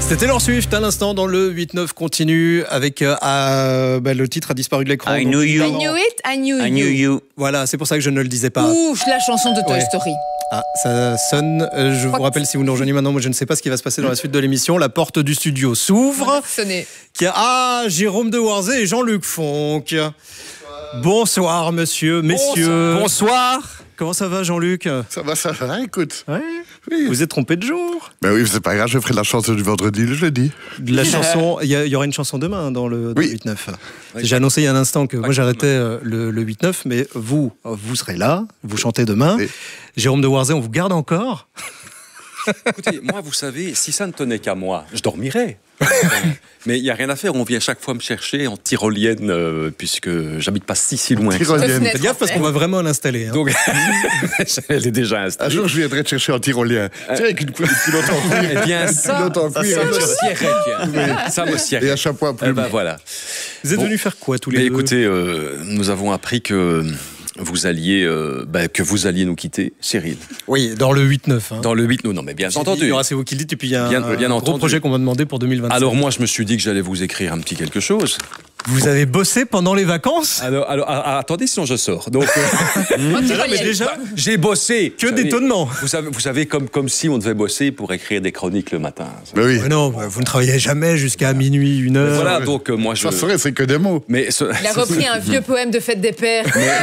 C'était Taylor Swift à l'instant dans le 8-9 continue avec le titre a disparu de l'écran. I knew you. I knew it, I knew I knew you. Voilà, c'est pour ça que je ne le disais pas. Ouf, la chanson de Toy Ouais. Story. Ah, ça sonne. Je vous rappelle, si vous nous rejoignez maintenant, moi je ne sais pas ce qui va se passer dans la suite de l'émission. La porte du studio s'ouvre. Sonné. Jérôme de Warzé et Jean-Luc Fonck. Bonsoir, messieurs. Bonsoir. Comment ça va, Jean-Luc? Ça va, écoute. Ouais. Oui. Vous êtes trompé de jour. Ben oui, c'est pas grave, je ferai la chanson du vendredi le jeudi. La chanson, il y aura une chanson demain dans le 8-9. J'ai annoncé il y a un instant que moi j'arrêtais le 8-9, mais vous serez là, vous chantez demain. Oui. Jérôme de Warzé, on vous garde encore. Écoutez, moi, vous savez, si ça ne tenait qu'à moi, je dormirais. Mais il n'y a rien à faire, on vient chaque fois me chercher en tyrolienne, puisque j'habite pas si loin. Tyrolienne. Faites gaffe parce qu'on va vraiment l'installer. Hein. Donc, elle est déjà Un installée. jour, je viendrai te chercher en tyrolien. Tu sais, avec une culotte en cuir. Eh bien, ça Culotte en cuir. me siérait. Ça me Et siérait. un chapeau à Eh plumes. ben voilà. Vous êtes Bon. venus faire quoi tous les Mais deux? écoutez, nous avons appris que vous alliez nous quitter, Cyril. Oui, dans le 8-9. Hein. Dans le 8, non, mais bien Il entendu. y aura C'est vous qui le dites, et puis il y a Bien un gros entendu. projet qu'on m'a demandé pour 2025. Alors moi, je me suis dit que j'allais vous écrire un petit quelque chose. Vous avez bossé pendant les vacances? Attendez, sinon je sors. Donc, Mais déjà, j'ai bossé. que d'étonnement. Vous savez comme si on devait bosser pour écrire des chroniques le matin. Ben oui. Mais non, vous ne travaillez jamais jusqu'à minuit, 1h. Voilà, donc moi je. Ça serait, c'est que des mots. Mais Il a repris un vieux poème de Fête des Pères.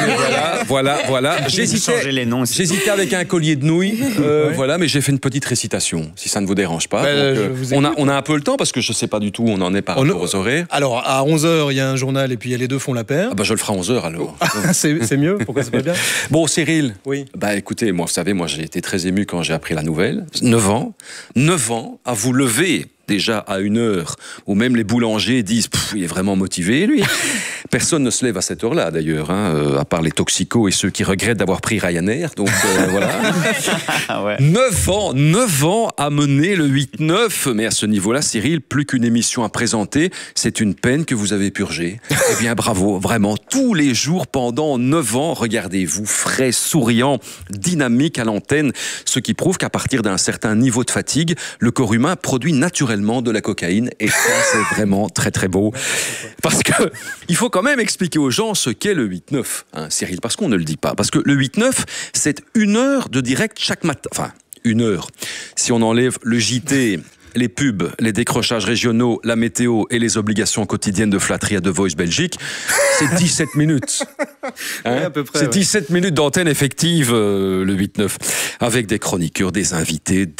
voilà. Changer les noms aussi. J'hésitais avec un collier de nouilles, voilà, mais j'ai fait une petite récitation, si ça ne vous dérange pas. Ben, Donc, je vous on a un peu le temps parce que je ne sais pas du tout où on en est par rapport aux horaires. Alors, à 11h, il y a un journal, et puis les deux font la paire. Ah bah, je le ferai à 11h alors. C'est mieux? Pourquoi c'est pas bien? Bon, Cyril. Oui. Bah écoutez, moi, vous savez, j'ai été très ému quand j'ai appris la nouvelle. 9 ans à vous lever déjà à 1h où même les boulangers disent il est vraiment motivé lui. Personne ne se lève à cette heure-là d'ailleurs, à part les toxicos et ceux qui regrettent d'avoir pris Ryanair. Donc voilà. Ah ouais. 9 ans à mener le 8-9, mais à ce niveau-là, Cyril, plus qu'une émission à présenter, c'est une peine que vous avez purgée. Eh bien, bravo, vraiment, tous les jours pendant 9 ans, regardez-vous, frais, souriant, dynamique à l'antenne, ce qui prouve qu'à partir d'un certain niveau de fatigue, le corps humain produit naturellement de la cocaïne, et ça, c'est vraiment très très beau. Parce que il faut quand même expliquer aux gens ce qu'est le 8-9, hein, Cyril, parce qu'on ne le dit pas. Parce que le 8-9, c'est 1 heure de direct chaque matin. Enfin, 1 heure. Si on enlève le JT, les pubs, les décrochages régionaux, la météo et les obligations quotidiennes de flatterie à The Voice Belgique, c'est 17 minutes. Oui, à peu près, C'est ouais. 17 minutes d'antenne effective, le 8-9, avec des chroniqueurs, des invités,